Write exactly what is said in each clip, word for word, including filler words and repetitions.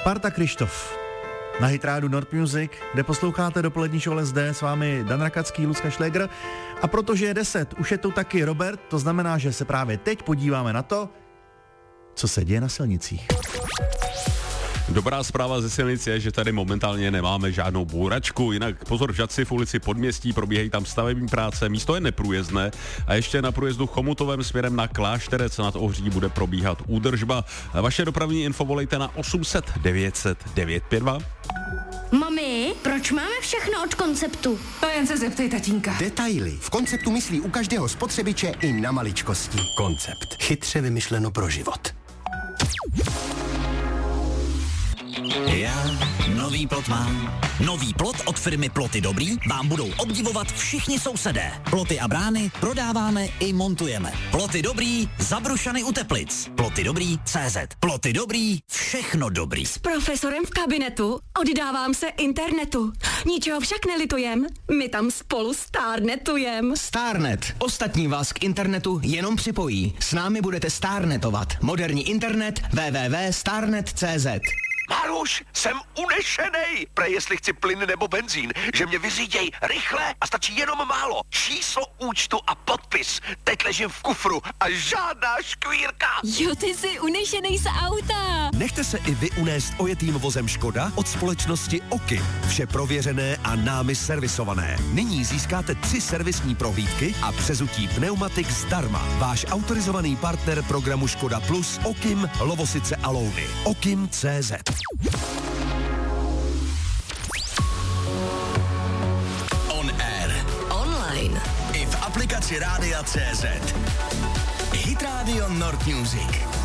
Parta Krištof na Hitrádu Nord Music, kde posloucháte dopolední show L S D, s vámi Dan Rakacký, Lucka Šlégr. A protože je deset, už je tu taky Robert, to znamená, že se právě teď podíváme na to, co se děje na silnicích. Dobrá zpráva ze silnic je, že tady momentálně nemáme žádnou bůračku, jinak pozor, v Žatci v ulici Podměstí probíhají tam stavební práce, místo je neprůjezdné a ještě na průjezdu Chomutovém směrem na Klášterec nad Ohří bude probíhat údržba. Vaše dopravní info volejte na osm set devět set devět pět dva. Mami, proč máme všechno od Konceptu? To jen se zeptej tatínka. Detaily. V Konceptu myslí u každého spotřebiče i na maličkosti. Koncept. Chytře vymyšleno pro život. Já nový plot mám. Nový plot od firmy Ploty Dobrý vám budou obdivovat všichni sousedé. Ploty a brány prodáváme i montujeme. Ploty Dobrý, Zabrušany u Teplic. Ploty Dobrý, C Z. Ploty Dobrý, všechno dobrý. S profesorem v kabinetu oddávám se internetu. Ničeho však nelitujem, my tam spolu stárnetujem. Starnet. Ostatní vás k internetu jenom připojí. S námi budete starnetovat. Moderní internet w w w tečka starnet tečka c z. Maruš, jsem unešenej. Prej, jestli chci plyn nebo benzín, že mě vyříděj rychle a stačí jenom málo. Číslo účtu a podpis. Teď ležím v kufru a žádná škvírka. Jo, ty jsi unešenej z auta. Nechte se i vy unést ojetým vozem Škoda od společnosti Okim. Vše prověřené a námi servisované. Nyní získáte tři servisní prohlídky a přezutí pneumatik zdarma. Váš autorizovaný partner programu Škoda Plus Okim Lovosice a Louny. Okim tečka cé zet. On air. Online. I v aplikaci Rádia C Z. Hit Radio Nord Music.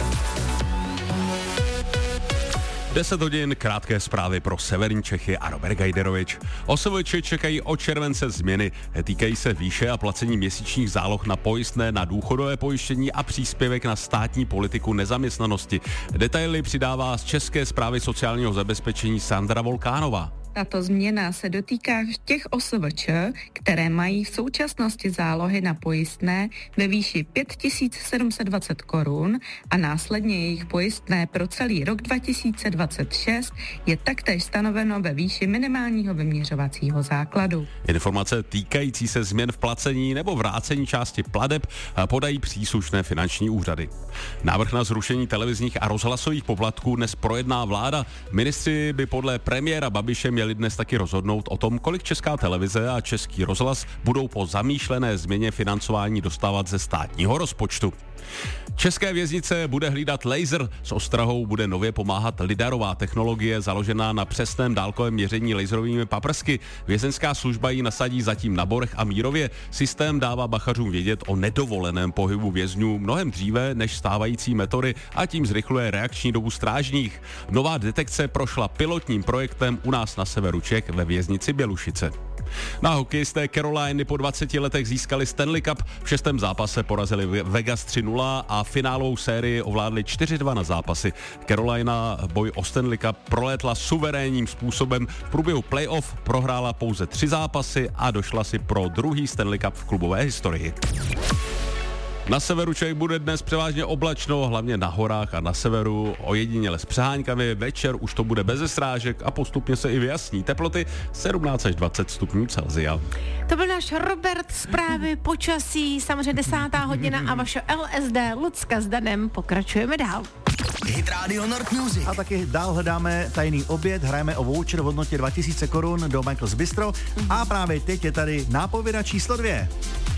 deset hodin, krátké zprávy pro severní Čechy a Robert Gajderovič. Osovoči čekají od července změny. Týkají se výše a placení měsíčních záloh na pojistné na důchodové pojištění a příspěvek na státní politiku nezaměstnanosti. Detaily přidává z České správy sociálního zabezpečení Sandra Volkánová. Tato změna se dotýká těch O S V Č, které mají v současnosti zálohy na pojistné ve výši pět tisíc sedm set dvacet korun a následně jejich pojistné pro celý rok dva tisíce dvacet šest je taktéž stanoveno ve výši minimálního vyměřovacího základu. Informace týkající se změn v placení nebo vrácení části plateb podají příslušné finanční úřady. Návrh na zrušení televizních a rozhlasových poplatků dnes projedná vláda. Ministři by podle premiéra Babiše měli dnes taky rozhodnout o tom, kolik Česká televize a Český rozhlas budou po zamýšlené změně financování dostávat ze státního rozpočtu. České věznice bude hlídat laser, s ostrahou bude nově pomáhat lidarová technologie založená na přesném dálkovém měření laserovými paprsky. Vězenská služba ji nasadí zatím na Borech a Mírově. Systém dává bachařům vědět o nedovoleném pohybu vězňů mnohem dříve než stávající metody a tím zrychluje reakční dobu strážních. Nová detekce prošla pilotním projektem u nás na severu Čech ve věznici Bělušice. Na hokejisté Caroliny po dvaceti letech získali Stanley Cup, v šestém zápase porazili Vegas tři nula a finálovou sérii ovládli čtyři dva na zápasy. Carolina boj o Stanley Cup prolétla suverénním způsobem, v průběhu playoff prohrála pouze tři zápasy a došla si pro druhý Stanley Cup v klubové historii. Na severu Čech bude dnes převážně oblačno, hlavně na horách a na severu, ojediněle s přeháňkami, večer už to bude bez srážek a postupně se i vyjasní. Teploty sedmnáct až dvacet stupňů Celsia. To byl náš Robert, zprávy, počasí, samozřejmě desátá hodina a vaše L S D, Lucka s Danem, pokračujeme dál. Hit Radio Nord Music. A taky dál hledáme tajný oběd, hrajeme o voucher v hodnotě dva tisíce korun do Michael's Bistro a právě teď je tady nápověda číslo dvě.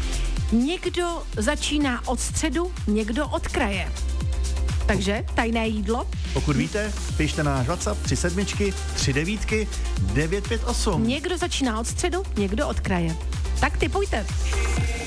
Někdo začíná od středu, někdo od kraje. Takže tajné jídlo. Pokud víte, pište na náš WhatsApp tři sedmičky, tři devítky, devět pět osm. Někdo začíná od středu, někdo od kraje. Tak typujte.